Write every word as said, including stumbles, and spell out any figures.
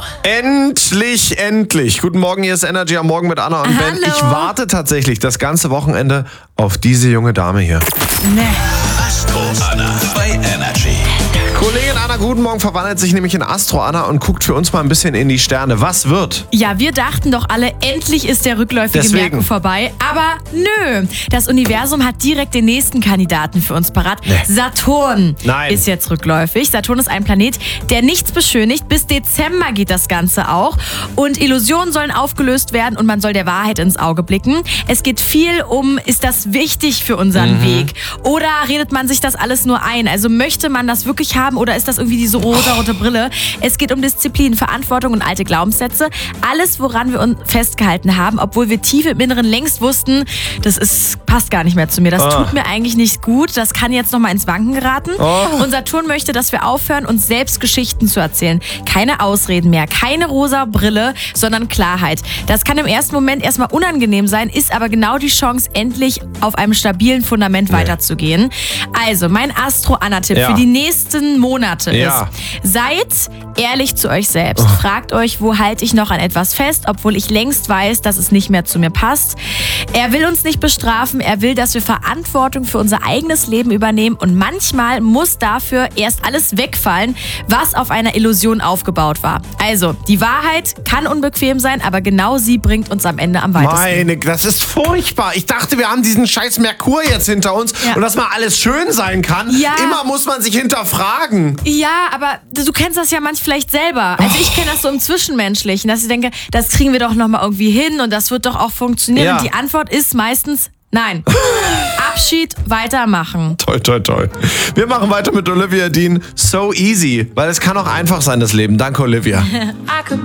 Endlich, endlich. Guten Morgen, hier ist Energy am Morgen mit Anna und Ben. Hallo. Ich warte tatsächlich das ganze Wochenende auf diese junge Dame hier. Nee. Astro Anna bei Energy. Kollegin Anna, guten Morgen, verwandelt sich nämlich in Astro Anna und guckt für uns mal ein bisschen in die Sterne. Was wird? Ja, wir dachten doch alle, endlich ist der rückläufige Deswegen. Merkur vorbei. Aber nö, das Universum hat direkt den nächsten Kandidaten für uns parat. Nee. Saturn Nein. ist jetzt rückläufig. Saturn ist ein Planet, der nichts beschönigt. Bis Dezember geht das Ganze auch. Und Illusionen sollen aufgelöst werden und man soll der Wahrheit ins Auge blicken. Es geht viel um, ist das wichtig für unseren Mhm. Weg? Oder redet man sich das alles nur ein? Also möchte man das wirklich haben oder ist das irgendwie diese rosa-rote Brille? Es geht um Disziplin, Verantwortung und alte Glaubenssätze. Alles, woran wir uns festgehalten haben, obwohl wir tief im Inneren längst wussten, das ist, passt gar nicht mehr zu mir. Das Oh. tut mir eigentlich nicht gut. Das kann jetzt nochmal ins Wanken geraten. Oh. Und Saturn möchte, dass wir aufhören, uns selbst Geschichten zu erzählen. Keine Ausreden mehr, keine rosa Brille, sondern Klarheit. Das kann im ersten Moment erstmal unangenehm sein, ist aber genau die Chance, endlich auf einem stabilen Fundament Nee. weiterzugehen. Also, mein Astro-Anna-Tipp Ja. für die nächsten Monate Ja. ist, seid ehrlich zu euch selbst. Fragt euch, wo halte ich noch an etwas fest, obwohl ich längst weiß, dass es nicht mehr zu mir passt. Er will uns nicht bestrafen, er will, dass wir Verantwortung für unser eigenes Leben übernehmen und manchmal muss dafür erst alles wegfallen, was auf einer Illusion aufgebaut war. Also, die Wahrheit kann unbequem sein, aber genau sie bringt uns am Ende am weitesten. Meine, das ist furchtbar. Ich dachte, wir haben diesen scheiß Merkur jetzt hinter uns Ja. und dass mal alles schön sein kann. Ja. Immer muss man sich hinterfragen. Ja, aber du kennst das ja manchmal vielleicht selber. Also ich kenne das so im Zwischenmenschlichen, dass ich denke, das kriegen wir doch nochmal irgendwie hin und das wird doch auch funktionieren. Ja. Und die Antwort ist meistens nein. Abschied, weitermachen. Toll, toll, toll. Wir machen weiter mit Olivia Dean. So easy, weil es kann auch einfach sein, das Leben. Danke, Olivia.